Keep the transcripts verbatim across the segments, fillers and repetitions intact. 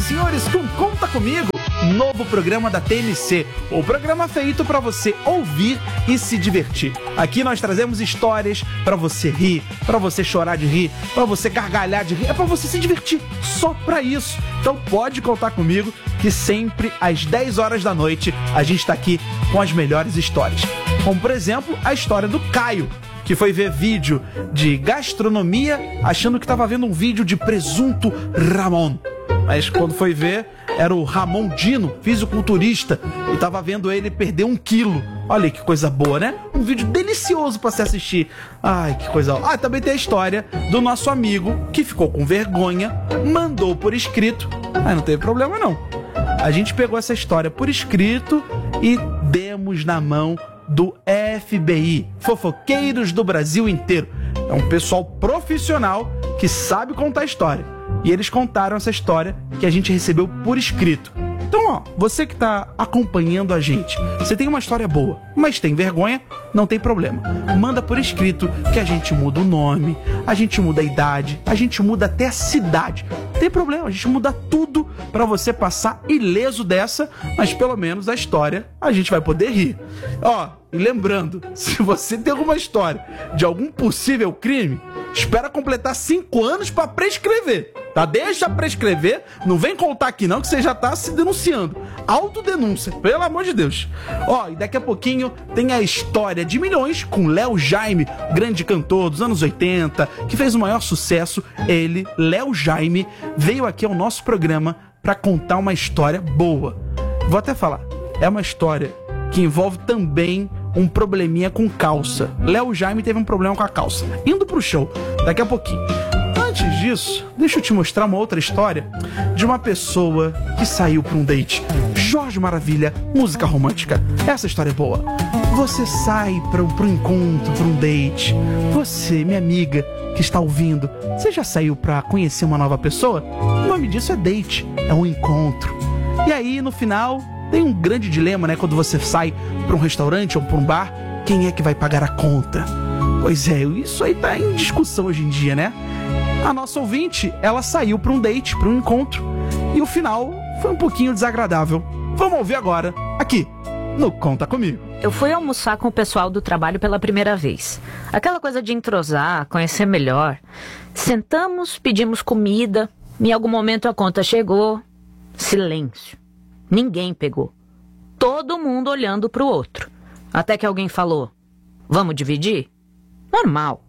senhores, com Conta Comigo, novo programa da T N C, o programa feito para você ouvir e se divertir. Aqui nós trazemos histórias para você rir, para você chorar de rir, para você gargalhar de rir, é para você se divertir, só para isso. Então pode contar comigo que sempre às dez horas da noite a gente tá aqui com as melhores histórias. Como por exemplo, a história do Caio, que foi ver vídeo de gastronomia achando que estava vendo um vídeo de presunto Ramon. Mas quando foi ver, era o Ramon Dino, fisiculturista, e tava vendo ele perder um quilo. Olha que coisa boa, né? Um vídeo delicioso pra se assistir. Ai, que coisa... Ah, também tem a história do nosso amigo que ficou com vergonha, mandou por escrito. Mas não teve problema, não. A gente pegou essa história por escrito e demos na mão do F B I, fofoqueiros do Brasil inteiro. É um pessoal profissional que sabe contar história. E eles contaram essa história que a gente recebeu por escrito. Então, ó, você que tá acompanhando a gente, você tem uma história boa, mas tem vergonha, não tem problema. Manda por escrito que a gente muda o nome, a gente muda a idade, a gente muda até a cidade. Não tem problema, a gente muda tudo pra você passar ileso dessa, mas pelo menos a história a gente vai poder rir. Ó, e lembrando, se você tem alguma história de algum possível crime, espera completar cinco anos pra prescrever, tá? Deixa prescrever, não vem contar aqui não que você já tá se denunciando. Autodenúncia, pelo amor de Deus. Ó, e daqui a pouquinho tem a história de milhões com Léo Jaime, grande cantor dos anos oitenta, que fez o maior sucesso. Ele, Léo Jaime, veio aqui ao nosso programa pra contar uma história boa. Vou até falar, é uma história que envolve também um probleminha com calça. Léo Jaime teve um problema com a calça. Indo pro show, daqui a pouquinho. Antes disso, deixa eu te mostrar uma outra história de uma pessoa que saiu pra um date. Jorge Maravilha, música romântica. Essa história é boa. Você sai pro, pro encontro, pra um date. Você, minha amiga, que está ouvindo, você já saiu pra conhecer uma nova pessoa? O nome disso é date, é um encontro. E aí, no final, tem um grande dilema, né? Quando você sai pra um restaurante ou pra um bar, quem é que vai pagar a conta? Pois é, isso aí tá em discussão hoje em dia, né? A nossa ouvinte, ela saiu pra um date, pra um encontro, e o final foi um pouquinho desagradável. Vamos ouvir agora, aqui, no Conta Comigo. Eu fui almoçar com o pessoal do trabalho pela primeira vez. Aquela coisa de entrosar, conhecer melhor. Sentamos, pedimos comida, em algum momento a conta chegou. Silêncio. Ninguém pegou. Todo mundo olhando pro outro. Até que alguém falou: vamos dividir? Normal.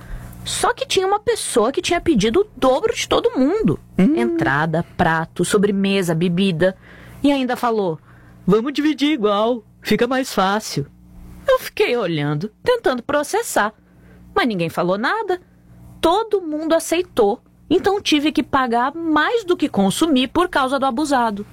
Só que tinha uma pessoa que tinha pedido o dobro de todo mundo. Hum. Entrada, prato, sobremesa, bebida. E ainda falou: vamos dividir igual, fica mais fácil. Eu fiquei olhando, tentando processar. Mas ninguém falou nada. Todo mundo aceitou. Então tive que pagar mais do que consumi por causa do abusado.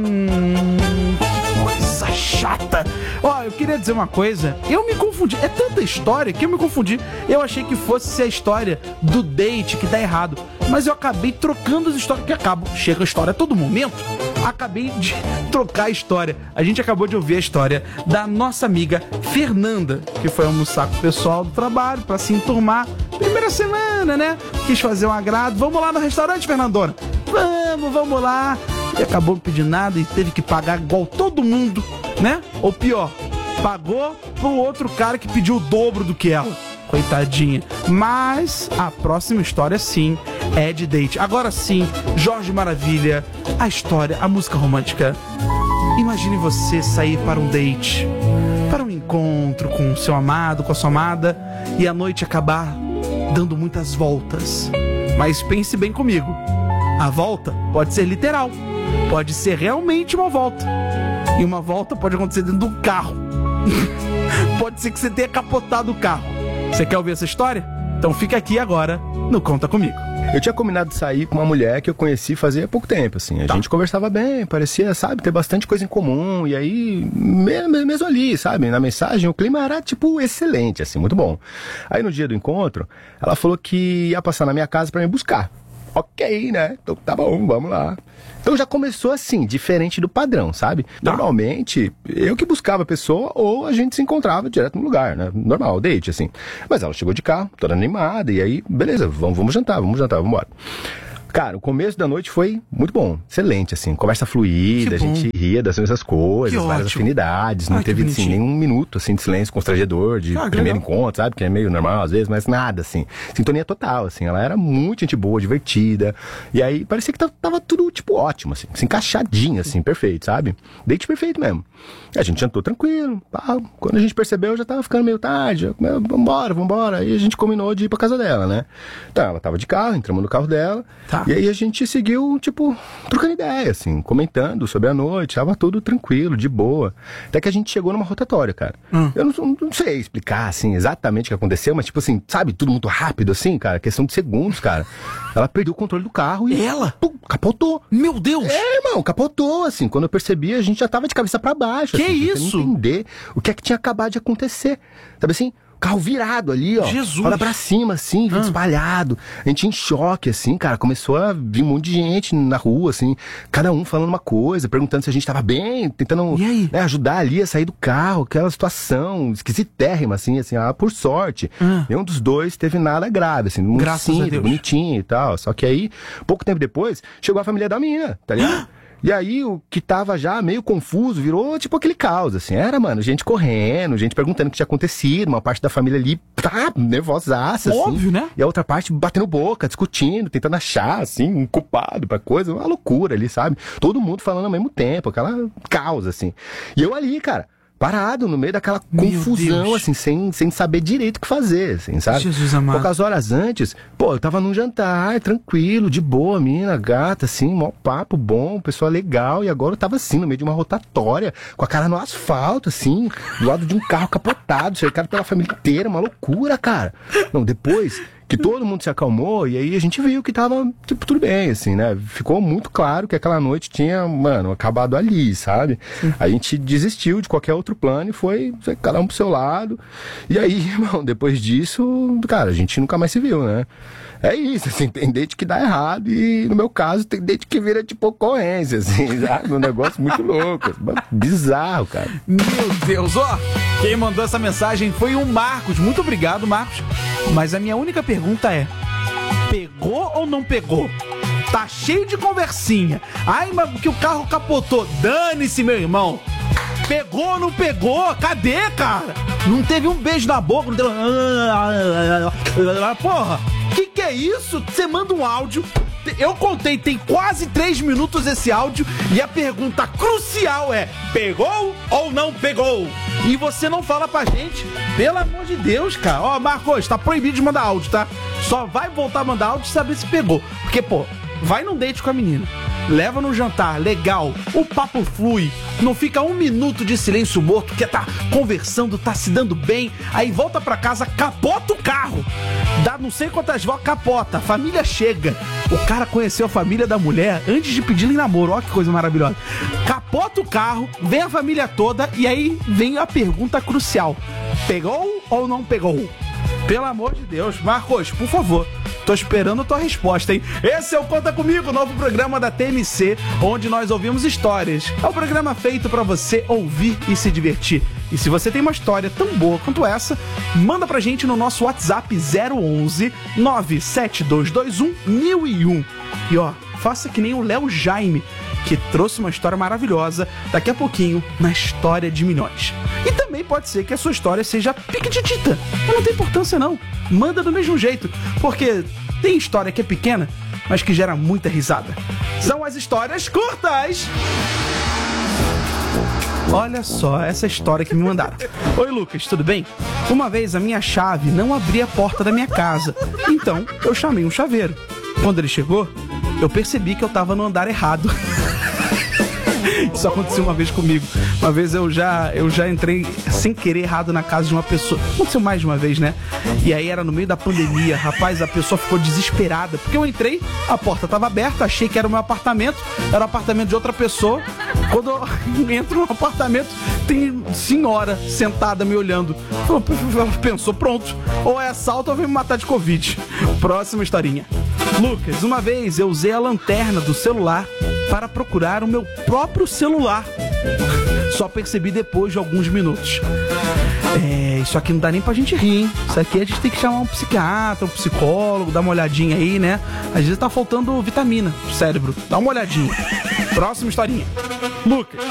Hum, que coisa chata. Ó, eu queria dizer uma coisa. Eu me confundi. É tanta história que eu me confundi. Eu achei que fosse a história do date que dá errado. Mas eu acabei trocando as histórias que acabam. Chega a história a todo momento. Acabei de trocar a história. A gente acabou de ouvir a história da nossa amiga Fernanda, que foi almoçar com o pessoal do trabalho pra se enturmar. Primeira semana, né? Quis fazer um agrado. Vamos lá no restaurante, Fernandona? Vamos, vamos lá. E acabou não pedindo nada e teve que pagar igual todo mundo, né? Ou pior, pagou pro outro cara que pediu o dobro do que ela. Coitadinha. Mas a próxima história, sim, é de date. Agora sim, Jorge Maravilha, a história, a música romântica. Imagine você sair para um date, para um encontro com o seu amado, com a sua amada, e a noite acabar dando muitas voltas. Mas pense bem comigo. A volta pode ser literal. Pode ser realmente uma volta. E uma volta pode acontecer dentro do carro. Pode ser que você tenha capotado o carro. Você quer ouvir essa história? Então fica aqui agora no Conta Comigo. Eu tinha combinado de sair com uma mulher que eu conheci fazia pouco tempo, assim. A tá. gente conversava bem, parecia, sabe, ter bastante coisa em comum. E aí, mesmo, mesmo ali, sabe, na mensagem, o clima era, tipo, excelente, assim, muito bom. Aí no dia do encontro, ela falou que ia passar na minha casa pra me buscar. Ok, né? Então tá bom, vamos lá. Então já começou assim, diferente do padrão, sabe? Tá. Normalmente, eu que buscava a pessoa ou a gente se encontrava direto no lugar, né? Normal, date, assim. Mas ela chegou de carro, toda animada, e aí, beleza, vamos, vamos jantar, vamos jantar, vamos embora. Cara, o começo da noite foi muito bom, excelente, assim, conversa fluida, a gente ria das mesmas coisas, Que várias ótimo. afinidades, não Ai, que teve, assim, bonitinho. nenhum minuto, assim, de silêncio constrangedor, de Ah, que primeiro legal. encontro, sabe, que é meio normal às vezes, mas nada, assim, sintonia total, assim, ela era muito gente boa, divertida, e aí parecia que tava, tava tudo, tipo, ótimo, assim, assim, encaixadinho, assim, perfeito, sabe, date perfeito mesmo. A gente jantou tranquilo, pá, quando a gente percebeu já tava ficando meio tarde, eu, vambora, vambora, aí a gente combinou de ir pra casa dela, né, então ela tava de carro, entramos no carro dela, Tá. e aí a gente seguiu, tipo, trocando ideia, assim, comentando sobre a noite, tava tudo tranquilo, de boa. Até que a gente chegou numa rotatória, cara. Hum. Eu não, não sei explicar, assim, exatamente o que aconteceu, mas, tipo assim, sabe, tudo muito rápido, assim, cara, questão de segundos, cara. Ela perdeu o controle do carro e... Ela? Pum, capotou. Meu Deus! É, irmão, capotou, assim. Quando eu percebi, a gente já tava de cabeça pra baixo. Que assim, isso? tentando entender o que é que tinha acabado de acontecer. Sabe assim? Carro virado ali, ó. Jesus! Olha pra cima, assim, Ah. espalhado. A gente em choque, assim, cara. Começou a vir um monte de gente na rua, assim. Cada um falando uma coisa, perguntando se a gente tava bem, tentando E aí? né, ajudar ali a sair do carro. Aquela situação esquisitérrima, assim, assim. Ah, por sorte, Ah. nenhum dos dois teve nada grave, assim. Muito Graças a simples, Deus. bonitinho e tal. Só que aí, pouco tempo depois, chegou a família da menina, tá ligado? E aí, o que tava já meio confuso virou tipo aquele caos, assim. Era, mano, gente correndo, gente perguntando o que tinha acontecido, uma parte da família ali, tá, nervosaça, assim. Óbvio, né? E a outra parte batendo boca, discutindo, tentando achar, assim, um culpado pra coisa, uma loucura ali, sabe? Todo mundo falando ao mesmo tempo, aquela caos, assim. E eu ali, cara, parado no meio daquela Meu confusão, Deus. assim, sem, sem saber direito o que fazer, assim, sabe? Jesus amado. Poucas horas antes, pô, eu tava num jantar, tranquilo, de boa, mina, gata, assim, mó papo bom, pessoa legal, e agora eu tava assim, no meio de uma rotatória, com a cara no asfalto, assim, do lado de um carro capotado, cercado pela família inteira, uma loucura, cara. Não, depois que todo mundo se acalmou, e aí a gente viu que tava, tipo, tudo bem, assim, né? Ficou muito claro que aquela noite tinha, mano, acabado ali, sabe? A gente desistiu de qualquer outro plano e foi, foi cada um pro seu lado. E aí, irmão, depois disso, cara, a gente nunca mais se viu, né? É isso, assim, tem date que dá errado e, no meu caso, tem date que vira, tipo, ocorrência, assim, sabe? Um negócio muito louco, bizarro, cara. Meu Deus, ó, quem mandou essa mensagem foi o Marcos. Muito obrigado, Marcos. Mas a minha única pergunta é: pegou ou não pegou? Tá cheio de conversinha. Ai, mas que o carro capotou. Dane-se, meu irmão. Pegou ou não pegou? Cadê, cara? Não teve um beijo na boca, não teve... Porra, que que é isso? Você manda um áudio. Eu contei, tem quase três minutos esse áudio. E a pergunta crucial é: pegou ou não pegou? E você não fala pra gente. Pelo amor de Deus, cara. Ó, Marcos, tá proibido de mandar áudio, tá? Só vai voltar a mandar áudio e saber se pegou. Porque, pô, vai num date com a menina, leva no jantar, legal, o papo flui, não fica um minuto de silêncio morto, porque tá conversando, tá se dando bem, aí volta pra casa, capota o carro, dá não sei quantas voltas, capota, a família chega, o cara conheceu a família da mulher antes de pedir em namoro, ó que coisa maravilhosa, capota o carro, vem a família toda, e aí vem a pergunta crucial: pegou ou não pegou? Pelo amor de Deus, Marcos, por favor, tô esperando a tua resposta, hein? Esse é o Conta Comigo, novo programa da T M C, onde nós ouvimos histórias. É um programa feito pra você ouvir e se divertir. E se você tem uma história tão boa quanto essa, manda pra gente no nosso WhatsApp zero onze nove sete dois dois um mil e um. E ó, faça que nem o Léo Jaime, que trouxe uma história maravilhosa daqui a pouquinho na História de Milhões. E também pode ser que a sua história seja piquititita, mas não tem importância não. Manda do mesmo jeito, porque tem história que é pequena, mas que gera muita risada. São as histórias curtas. Olha só essa história que me mandaram. Oi, Lucas, tudo bem? Uma vez a minha chave não abria a porta da minha casa, então eu chamei um chaveiro. Quando ele chegou, eu percebi que eu tava no andar errado. Isso aconteceu uma vez comigo. Uma vez eu já, eu já entrei sem querer errado na casa de uma pessoa. Aconteceu mais de uma vez, né? E aí era no meio da pandemia. Rapaz, a pessoa ficou desesperada, porque eu entrei, a porta tava aberta, achei que era o meu apartamento, era o apartamento de outra pessoa. Quando eu entro no apartamento, tem senhora sentada me olhando. Pensou, pronto, ou é assalto ou vem me matar de Covid. Próxima historinha. Lucas, uma vez eu usei a lanterna do celular para procurar o meu próprio celular. Só percebi depois de alguns minutos. É, isso aqui não dá nem pra gente rir, hein? Isso aqui a gente tem que chamar um psiquiatra, um psicólogo, dar uma olhadinha aí, né? Às vezes tá faltando vitamina pro cérebro. Dá uma olhadinha. Próxima historinha. Lucas.